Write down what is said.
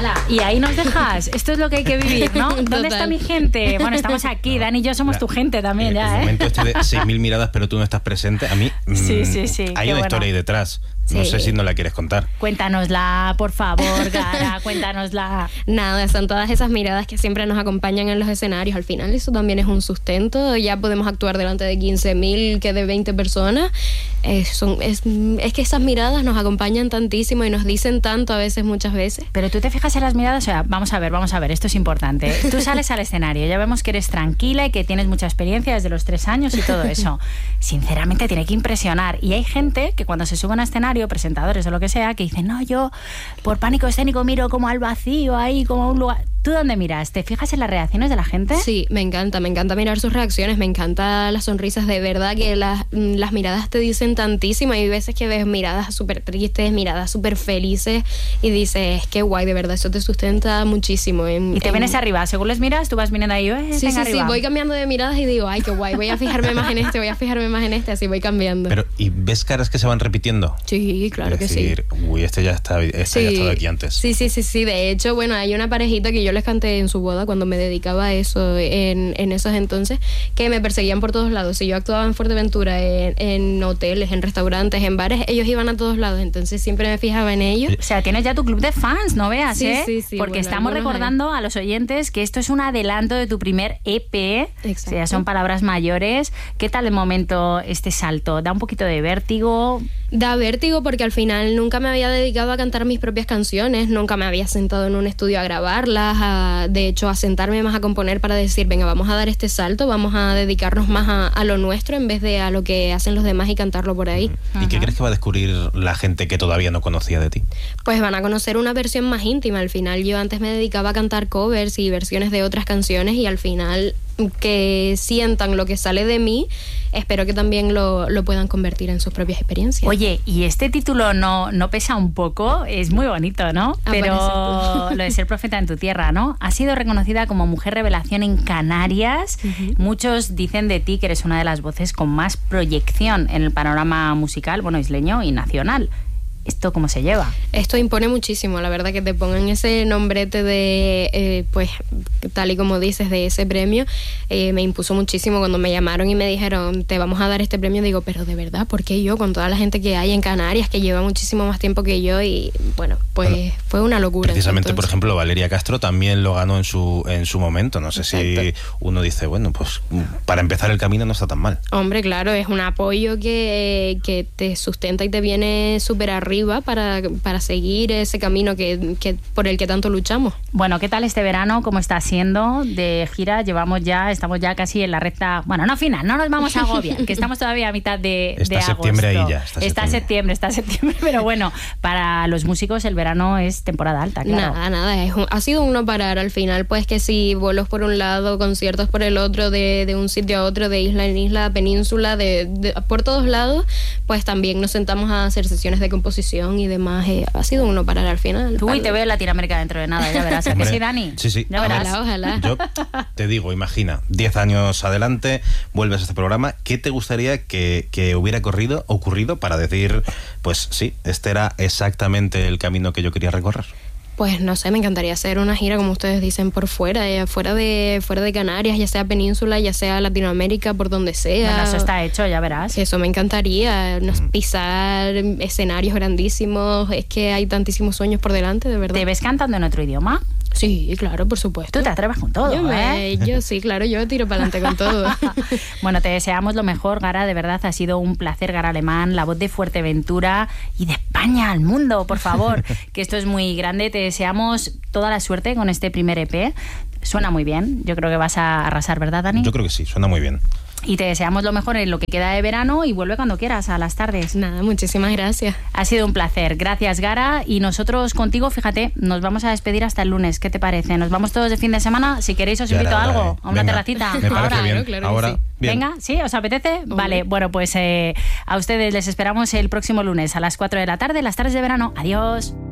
Ala, y ahí nos dejas. Esto es lo que hay que vivir, ¿no? ¿Dónde está mi gente? Bueno, estamos aquí. Dani y yo somos tu gente también, ya, El momento este de 6.000 miradas, pero tú no estás presente. A mí Sí. hay una historia ahí detrás. No sé si no la quieres contar. Cuéntanosla, por favor, Gara, cuéntanosla. Nada, son todas esas miradas que siempre nos acompañan en los escenarios. Al final eso también es un sustento. Ya podemos actuar delante de 15.000 que de 20 personas. Es que esas miradas nos acompañan tantísimo y nos dicen tanto a veces, muchas veces. Pero tú te fijas en las miradas, o sea, vamos a ver, esto es importante. Tú sales al escenario, ya vemos que eres tranquila y que tienes mucha experiencia desde los 3 años y todo eso. Sinceramente tiene que impresionar. Y hay gente que cuando se sube a un escenario, presentadores o lo que sea, que dicen, no, yo por pánico escénico miro como al vacío, ahí como a un lugar. ¿Tú dónde miras? ¿Te fijas en las reacciones de la gente? Sí, me encanta mirar sus reacciones, me encantan las sonrisas, de verdad que las miradas te dicen tantísimo. Hay veces que ves miradas súper tristes, miradas súper felices y dices, qué guay, de verdad, eso te sustenta muchísimo. Y te vienes arriba, según les miras, tú vas viniendo ahí, sí, voy cambiando de miradas y digo, ay, qué guay, voy a fijarme más en este, así voy cambiando. Pero, ¿y ves caras que se van repitiendo? Sí, claro que sí. Uy, este ya está, ya ha estado aquí antes. Sí, de hecho, bueno, hay una parejita que yo les canté en su boda cuando me dedicaba a eso en esos entonces, que me perseguían por todos lados. Si yo actuaba en Fuerteventura, en hoteles, en restaurantes, en bares, ellos iban a todos lados, entonces siempre me fijaba en ellos. O sea, tienes ya tu club de fans, no veas, sí, ¿eh? Sí, porque bueno, estamos recordando a los oyentes que esto es un adelanto de tu primer EP. Exacto. O sea, son palabras mayores. ¿Qué tal de momento este salto? ¿Da un poquito de vértigo? Da vértigo porque al final nunca me había dedicado a cantar mis propias canciones, nunca me había sentado en un estudio a grabarlas, de hecho a sentarme más a componer para decir, venga, vamos a dar este salto, vamos a dedicarnos más a lo nuestro en vez de a lo que hacen los demás y cantarlo por ahí. ¿Y qué crees que va a descubrir la gente que todavía no conocía de ti? Pues van a conocer una versión más íntima. Al final yo antes me dedicaba a cantar covers y versiones de otras canciones y al final que sientan lo que sale de mí, espero que también lo puedan convertir en sus propias experiencias. Oye, ¿y este título no pesa un poco? Es muy bonito, ¿no? Pero lo de ser profeta en tu tierra, ¿no? Has sido reconocida como mujer revelación en Canarias. Muchos dicen de ti que eres una de las voces con más proyección en el panorama musical, bueno, isleño y nacional. ¿Esto cómo se lleva? Esto impone muchísimo, la verdad, que te pongan ese nombrete de, pues, tal y como dices, de ese premio. Me impuso muchísimo cuando me llamaron y me dijeron, te vamos a dar este premio. Digo, pero de verdad, ¿por qué yo? Con toda la gente que hay en Canarias, que lleva muchísimo más tiempo que yo y, bueno, pues fue una locura. Precisamente, por ejemplo, Valeria Castro también lo ganó en su momento. No sé si uno dice, bueno, pues para empezar el camino no está tan mal. Hombre, claro, es un apoyo que te sustenta y te viene súper arriba para seguir ese camino que por el que tanto luchamos. Bueno, ¿qué tal este verano? ¿Cómo está siendo de gira? Estamos ya casi en la recta, bueno, no final, no nos vamos a agobiar, que estamos todavía a mitad de está agosto. Septiembre ahí ya. Está septiembre, pero bueno, para los músicos el verano es temporada alta, claro. Nada, ha sido un no parar al final, pues que si vuelos por un lado, conciertos por el otro, de un sitio a otro, de isla en isla, península, por todos lados, pues también nos sentamos a hacer sesiones de composición y demás. Ha sido uno parar al final. Uy, te veo en Latinoamérica dentro de nada, ya verás. ¿A que sí, Dani? Sí. Ya verás. Ojalá. Yo te digo, imagina, 10 años adelante, vuelves a este programa, ¿qué te gustaría que hubiera ocurrido para decir, pues sí, este era exactamente el camino que yo quería recorrer? Pues no sé, me encantaría hacer una gira, como ustedes dicen, por fuera de Canarias, ya sea península, ya sea Latinoamérica, por donde sea. Bueno, eso está hecho, ya verás. Eso me encantaría, pisar escenarios grandísimos, es que hay tantísimos sueños por delante, de verdad. ¿Te ves cantando en otro idioma? Sí, claro, por supuesto. Tú te atreves con todo, yo sí, claro, yo tiro para adelante con todo. Bueno, te deseamos lo mejor, Gara, de verdad ha sido un placer, Gara Alemán, la voz de Fuerteventura y de España al mundo, por favor, que esto es muy grande. Te deseamos toda la suerte con este primer EP. Suena muy bien, yo creo que vas a arrasar, ¿verdad, Dani? Yo creo que sí, suena muy bien. Y te deseamos lo mejor en lo que queda de verano y vuelve cuando quieras a las tardes. Nada, muchísimas gracias. Ha sido un placer. Gracias, Gara. Y nosotros contigo, fíjate, nos vamos a despedir hasta el lunes. ¿Qué te parece? ¿Nos vamos todos de fin de semana? Si queréis os invito a algo, a una terracita. Me parece bien. Claro ahora, sí. Bien. Venga, ¿sí? ¿Os apetece? Vale, bueno, pues a ustedes les esperamos el próximo lunes a las 4 de la tarde, las tardes de verano. Adiós.